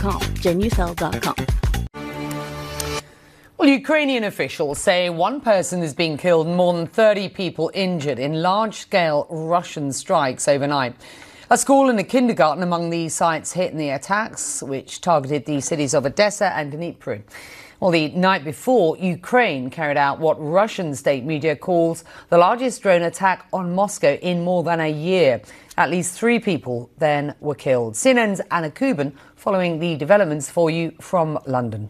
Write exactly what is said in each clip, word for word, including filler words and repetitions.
com. Jen Uthel dot com. Well, Ukrainian officials say one person has been killed and more than thirty people injured in large-scale Russian strikes overnight. A school and a kindergarten among the sites hit in the attacks, which targeted the cities of Odessa and Dnipro. Well, the night before, Ukraine carried out what Russian state media calls the largest drone attack on Moscow in more than a year. At least three people then were killed. C N N's Anna Kubin following the developments for you from London.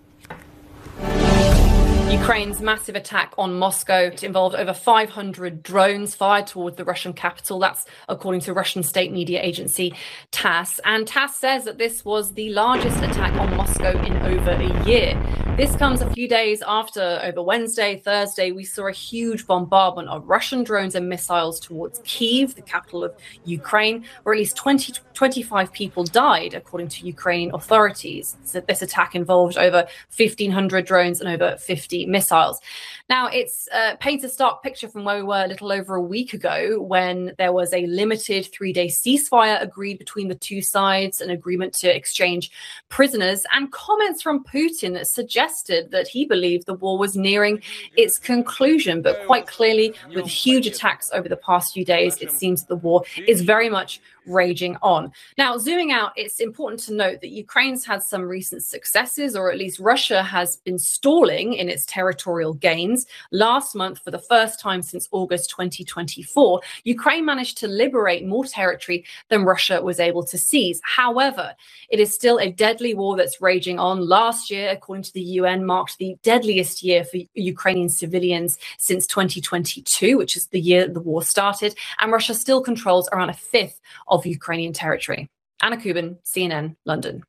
Ukraine's massive attack on Moscow involved over five hundred drones fired towards the Russian capital. That's according to Russian state media agency TASS. And TASS says that this was the largest attack on Moscow in over a year. This comes a few days after, over Wednesday, Thursday, we saw a huge bombardment of Russian drones and missiles towards Kyiv, the capital of Ukraine, where at least twenty, twenty-five people died, according to Ukrainian authorities. So this attack involved over fifteen hundred drones and over fifty missiles. Now, it's uh, paints a stark picture from where we were a little over a week ago, when there was a limited three-day ceasefire agreed between the two sides, an agreement to exchange prisoners, and comments from Putin that suggested that he believed the war was nearing its conclusion. But quite clearly, with huge attacks over the past few days, it seems that the war is very much raging on. Now, zooming out, it's important to note that Ukraine's had some recent successes, or at least Russia has been stalling in its territorial gains. Last month, for the first time since August twenty twenty-four, Ukraine managed to liberate more territory than Russia was able to seize. However, it is still a deadly war that's raging on. Last year, according to the U N, marked the deadliest year for Ukrainian civilians since twenty twenty-two, which is the year the war started, and Russia still controls around a fifth of Ukrainian territory. Anna Kubin, C N N, London.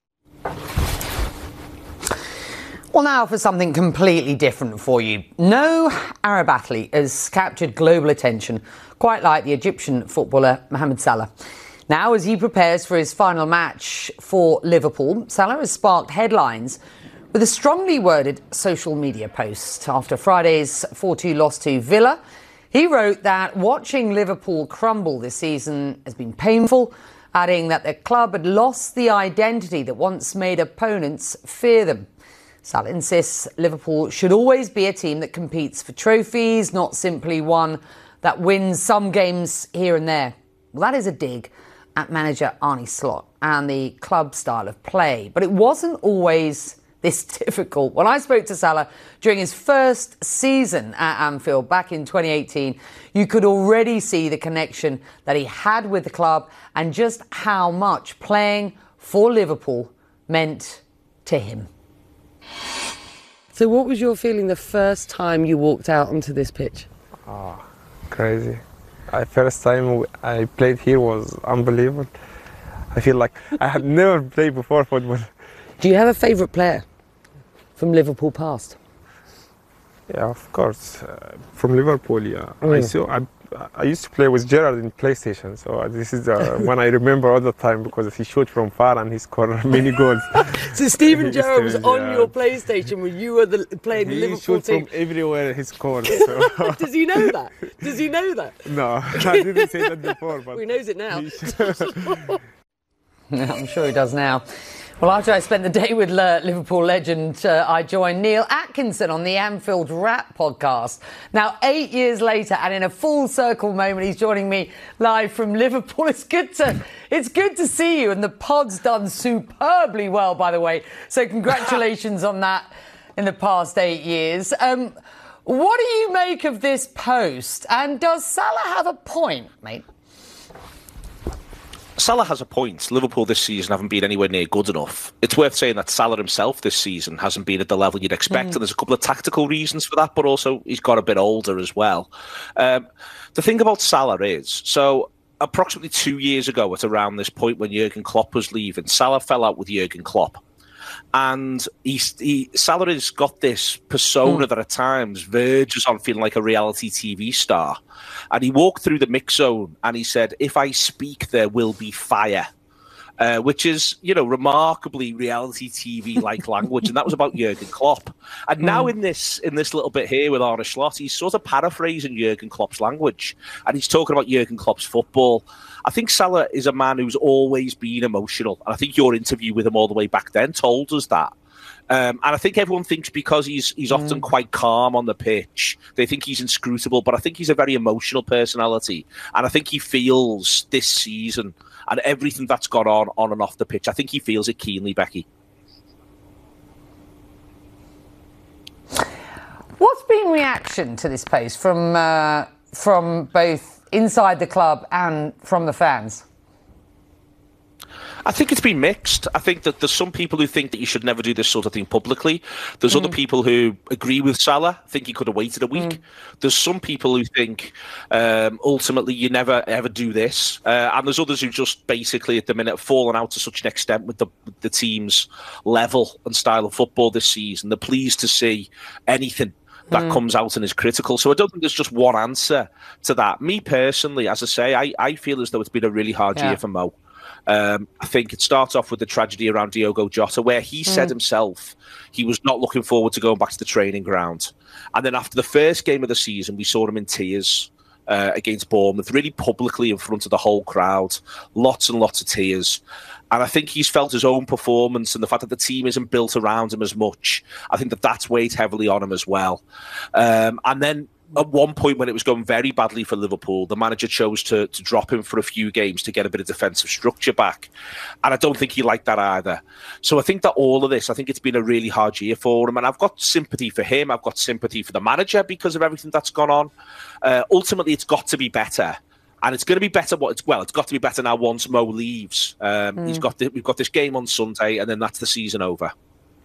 Well, now for something completely different for you. No Arab athlete has captured global attention quite like the Egyptian footballer Mohamed Salah. Now, as he prepares for his final match for Liverpool, Salah has sparked headlines with a strongly worded social media post. After Friday's four two loss to Villa, he wrote that watching Liverpool crumble this season has been painful, adding that the club had lost the identity that once made opponents fear them. Salah insists Liverpool should always be a team that competes for trophies, not simply one that wins some games here and there. Well, that is a dig at manager Arne Slot and the club style of play. But it wasn't always this difficult. When I spoke to Salah during his first season at Anfield back in twenty eighteen, you could already see the connection that he had with the club and just how much playing for Liverpool meant to him. So what was your feeling the first time you walked out onto this pitch? Oh, crazy. The first time I played here was unbelievable. I feel like I had never played before football. Do you have a favourite player from Liverpool past? Yeah, of course. Uh, from Liverpool, yeah. Mm. I saw. I, I used to play with Gerrard in PlayStation, so this is uh, one I remember all the time because he shot from far and he scored many goals. So Steven Gerrard was on yeah. your PlayStation when you were the, playing the he Liverpool shot team? from everywhere he scored. So. Does he know that? Does he know that? No, I didn't say that before. But well, he knows it now. I'm sure he does now. Well, after I spent the day with uh, Liverpool legend, uh, I joined Neil Atkinson on the Anfield Wrap podcast. Now, eight years later, and in a full circle moment, he's joining me live from Liverpool. It's good to, it's good to see you, and the pod's done superbly well, by the way. So congratulations on that in the past eight years. Um, what do you make of this post? And does Salah have a point, mate? Salah has a point. Liverpool this season haven't been anywhere near good enough. It's worth saying that Salah himself this season hasn't been at the level you'd expect, mm. and there's a couple of tactical reasons for that, but also he's got a bit older as well. Um, the thing about Salah is, so approximately two years ago at around this point when Jurgen Klopp was leaving, Salah fell out with Jurgen Klopp. And he, he, Salah has got this persona mm. that at times verges on feeling like a reality T V star. And he walked through the mix zone and he said, if I speak, there will be fire. uh, which is, you know, remarkably reality T V-like language, and that was about Jurgen Klopp. And mm. now in this in this little bit here with Arne Slot, he's sort of paraphrasing Jurgen Klopp's language, and he's talking about Jurgen Klopp's football. I think Salah is a man who's always been emotional, and I think your interview with him all the way back then told us that. Um, and I think everyone thinks because he's he's mm. often quite calm on the pitch, they think he's inscrutable, but I think he's a very emotional personality. And I think he feels this season and everything that's gone on on and off the pitch, I think he feels it keenly, Becky. What's been reaction to this post from uh, from both inside the club and from the fans? I think it's been mixed. I think that there's some people who think that you should never do this sort of thing publicly. There's mm. other people who agree with Salah, think he could have waited a week. Mm. There's some people who think um, ultimately you never ever do this. Uh, and there's others who just basically at the minute have fallen out to such an extent with the, with the team's level and style of football this season. They're pleased to see anything that mm. comes out and is critical. So I don't think there's just one answer to that. Me personally, as I say, I, I feel as though it's been a really hard yeah. year for Mo. Um, I think it starts off with the tragedy around Diogo Jota, where he mm. said himself he was not looking forward to going back to the training ground. And then after the first game of the season, we saw him in tears uh, against Bournemouth, really publicly in front of the whole crowd, lots and lots of tears. And I think he's felt his own performance and the fact that the team isn't built around him as much. I think that that's weighed heavily on him as well. Um, and then at one point when it was going very badly for Liverpool, the manager chose to, to drop him for a few games to get a bit of defensive structure back. And I don't think he liked that either. So I think that all of this, I think it's been a really hard year for him. And I've got sympathy for him. I've got sympathy for the manager because of everything that's gone on. Uh, ultimately, it's got to be better. And it's going to be better. What it's well, it's got to be better now once Mo leaves. Um, mm. He's got the, we've got this game on Sunday, and then that's the season over.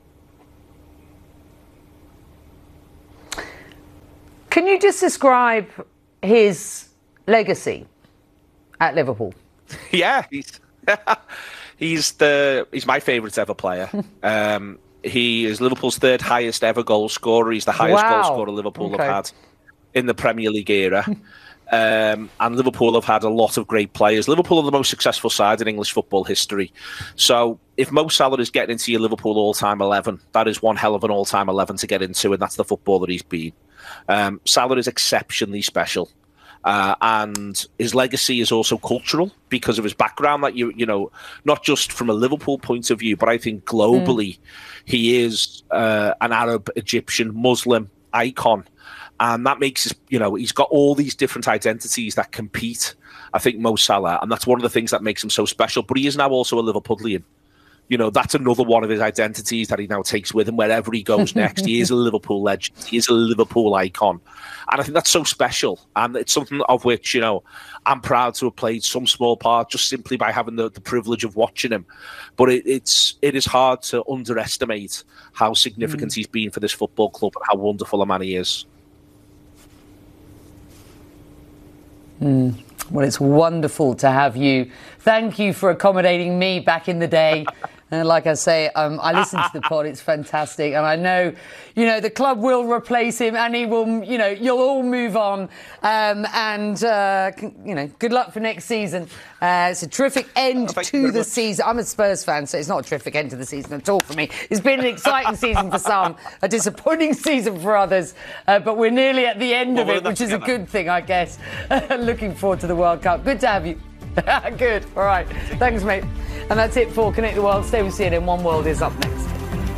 Can you just describe his legacy at Liverpool? Yeah, he's he's the he's my favourite ever player. um, he is Liverpool's third highest ever goal scorer. He's the highest wow. goal scorer Liverpool okay. have had in the Premier League era. Um, and Liverpool have had a lot of great players. Liverpool are the most successful side in English football history. So if Mo Salah is getting into your Liverpool all-time eleven, that is one hell of an all-time eleven to get into, and that's the footballer he's been. Um, Salah is exceptionally special. Uh, and his legacy is also cultural because of his background. That you you know, not just from a Liverpool point of view, but I think globally, mm. he is uh, an Arab, Egyptian, Muslim icon. And that makes us, you know, he's got all these different identities that compete, I think, Mo Salah. And that's one of the things that makes him so special. But he is now also a Liverpudlian. You know, that's another one of his identities that he now takes with him wherever he goes next. He is a Liverpool legend. He is a Liverpool icon. And I think that's so special. And it's something of which, you know, I'm proud to have played some small part just simply by having the, the privilege of watching him. But it, it's, it is hard to underestimate how significant mm. he's been for this football club and how wonderful a man he is. Mm. Well, it's wonderful to have you. Thank you for accommodating me back in the day. And like I say, um, I listen to the pod. It's fantastic. And I know, you know, the club will replace him and he will, you know, you'll all move on. Um, and, uh, you know, good luck for next season. Uh, it's a terrific end oh, to the much. season. I'm a Spurs fan, so it's not a terrific end to the season at all for me. It's been an exciting season for some, a disappointing season for others. Uh, but we're nearly at the end well, of it, which is together. a good thing, I guess. Looking forward to the World Cup. Good to have you. Good. All right. Thanks, mate. And that's it for Connect the World. Stay with C N N. One World is up next.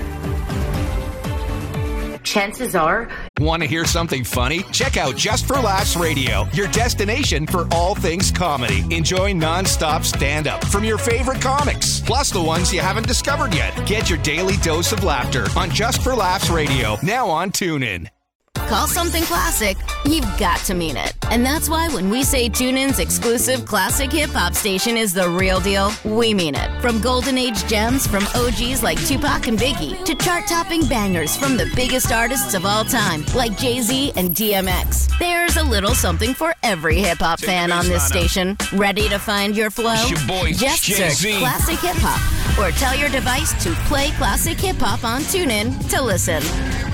Chances are... Want to hear something funny? Check out Just for Laughs Radio, your destination for all things comedy. Enjoy non-stop stand-up from your favorite comics, plus the ones you haven't discovered yet. Get your daily dose of laughter on Just for Laughs Radio, now on TuneIn. Call something classic, you've got to mean it. And that's why when we say TuneIn's exclusive classic hip-hop station is the real deal, we mean it. From golden age gems from O Gs like Tupac and Biggie to chart-topping bangers from the biggest artists of all time like Jay-Z and D M X. There's a little something for every hip-hop fan on this station. Ready to find your flow? Your boy, Just Jay-Z. search Classic Hip Hop or tell your device to play Classic Hip Hop on TuneIn to listen.